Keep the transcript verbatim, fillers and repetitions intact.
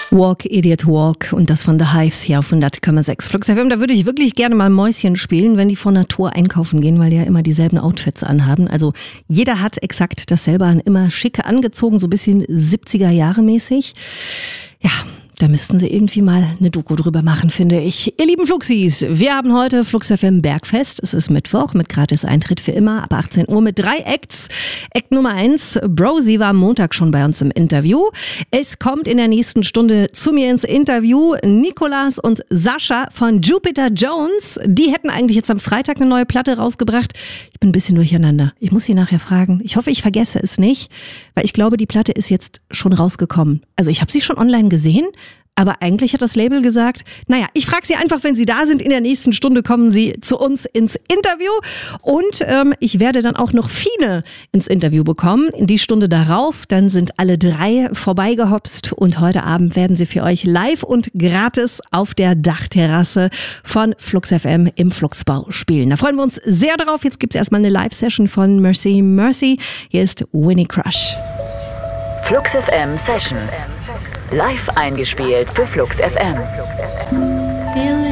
Walk, Idiot, Walk und das von The Hives hier auf hundert Komma sechs Flux F M. Da würde ich wirklich gerne mal Mäuschen spielen, wenn die vor Natur einkaufen gehen, weil die ja immer dieselben Outfits anhaben. Also jeder hat exakt dasselbe an, immer schicke angezogen, so ein bisschen siebziger Jahre mäßig. Ja, da müssten sie irgendwie mal eine Doku drüber machen, finde ich. Ihr lieben Fluxis, wir haben heute Flux F M Bergfest. Es ist Mittwoch mit Gratis-Eintritt für immer ab achtzehn Uhr mit drei Acts. Act Nummer eins, Brosi war am Montag schon bei uns im Interview. Es kommt in der nächsten Stunde zu mir ins Interview Nicolas und Sascha von Jupiter Jones. Die hätten eigentlich jetzt am Freitag eine neue Platte rausgebracht. Ich bin ein bisschen durcheinander. Ich muss sie nachher fragen. Ich hoffe, ich vergesse es nicht, weil ich glaube, die Platte ist jetzt schon rausgekommen. Also ich habe sie schon online gesehen. Aber eigentlich hat das Label gesagt, naja, ich frage Sie einfach, wenn Sie da sind, in der nächsten Stunde kommen Sie zu uns ins Interview. Und ähm, ich werde dann auch noch Fine ins Interview bekommen. In die Stunde darauf, dann sind alle drei vorbeigehopst. Und heute Abend werden sie für euch live und gratis auf der Dachterrasse von Flux F M im Fluxbau spielen. Da freuen wir uns sehr drauf. Jetzt gibt es erstmal eine Live-Session von Mercy Mercy. Hier ist Winnie Crush. Flux F M Sessions. Live eingespielt für Flux F M.